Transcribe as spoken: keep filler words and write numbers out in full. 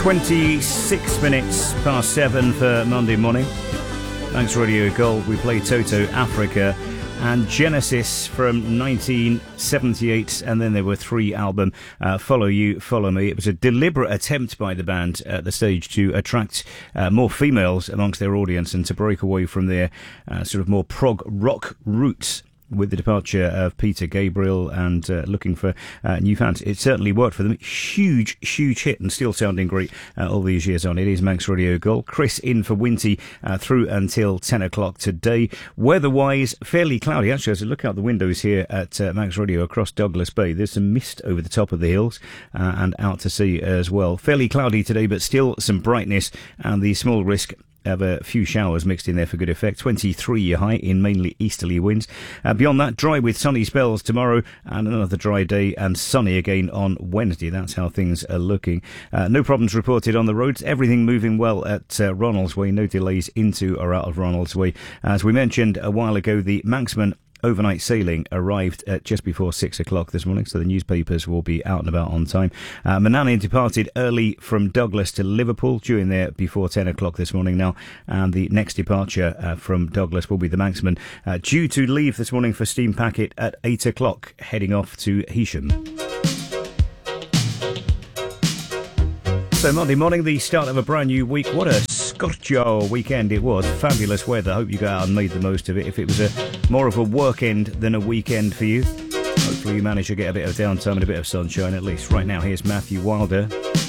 twenty-six minutes past seven for Monday morning. Thanks, Radio Gold. We play Toto Africa and Genesis from nineteen seventy-eight, and then there were three album, uh, Follow You, Follow Me. It was a deliberate attempt by the band at the stage to attract uh, more females amongst their audience and to break away from their uh, sort of more prog rock roots. With the departure of Peter Gabriel and uh, looking for uh, new fans, it certainly worked for them. Huge, huge hit and still sounding great uh, all these years on. It is Manx Radio Gold. Chris in for Winty uh, through until ten o'clock today. Weather-wise, fairly cloudy. Actually, as I look out the windows here at uh, Manx Radio across Douglas Bay, there's some mist over the top of the hills uh, and out to sea as well. Fairly cloudy today, but still some brightness and the small risk of a few showers mixed in there for good effect. twenty-three high in mainly easterly winds. Uh, beyond that, dry with sunny spells tomorrow and another dry day and sunny again on Wednesday. That's how things are looking. Uh, no problems reported on the roads. Everything moving well at uh, Ronaldsway. No delays into or out of Ronaldsway. As we mentioned a while ago, the Manxman overnight sailing arrived at just before six o'clock this morning, so the newspapers will be out and about on time. Uh, Manannan departed early from Douglas to Liverpool, due in there before ten o'clock this morning now, and the next departure uh, from Douglas will be the Manxman, uh, due to leave this morning for steam packet at eight o'clock, heading off to Heysham. So Monday morning, the start of a brand new week. What a scorcho weekend it was. Fabulous weather. Hope you got out and made the most of it. If it was a more of a work end than a weekend for you, hopefully you managed to get a bit of downtime and a bit of sunshine at least. Right now, here's Matthew Wilder.